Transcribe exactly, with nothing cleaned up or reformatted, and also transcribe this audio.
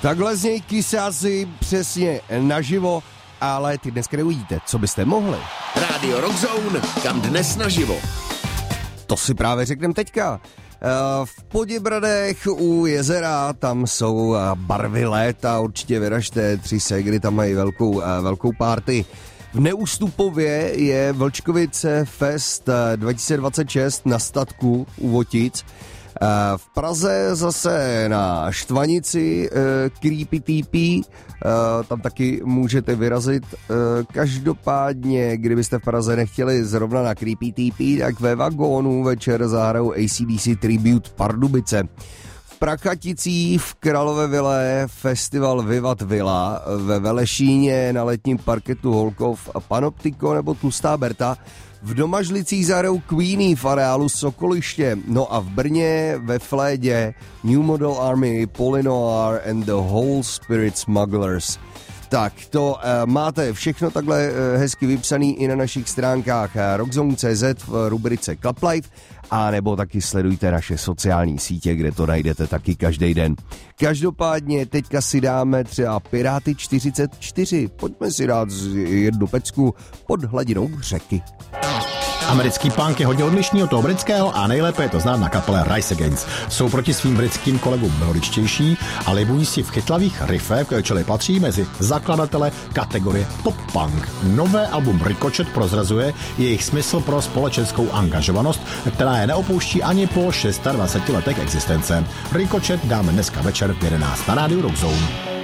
Takhle z něj kysáci přesně naživo, ale ty dneska neuvidíte, co byste mohli. Rádio Rockzone, kam dnes naživo. To si právě řekneme teďka. V Poděbradech u jezera, tam jsou barvy léta, určitě vyražte, tři ségry tam mají velkou, velkou party. V Neústupově je Vlčkovice Fest dva tisíce dvacet šest na statku u Votic. V Praze zase na Štvanici Creepy T P, tam taky můžete vyrazit. Každopádně, kdybyste v Praze nechtěli zrovna na Creepy T P, tak ve Vagónu večer zahrajou A C D C Tribute Pardubice. V Prachaticích v Králové Vile festival Vivat Villa, ve Velešíně na letním parketu Holkov a Panoptiko nebo Tlustá Berta. V Domažlicích zahrajou Queenie v areálu Sokoliště, no a v Brně ve Flédě New Model Army, Polinoir and the Whole Spirit Smugglers. Tak to uh, máte všechno takhle uh, hezky vypsaný i na našich stránkách rockzone tečka cé zet v rubrice Club Life, a nebo taky sledujte naše sociální sítě, kde to najdete taky každý den. Každopádně teďka si dáme třeba Piráty čtyřicet čtyři. Pojďme si dát jednu pecku pod hladinou řeky. Americký punk je hodně odlišný od toho britského a nejlépe je to znát na kapele Rise Against. Jsou proti svým britským kolegům melodičtější a libují si v chytlavých riffech, čili patří mezi zakladatele kategorie pop-punk. Nové album Ricochet prozrazuje jejich smysl pro společenskou angažovanost, která je neopouští ani po dvaceti šesti letech existence. Ricochet dáme dneska večer v jedenáct na rádiu Rockzone.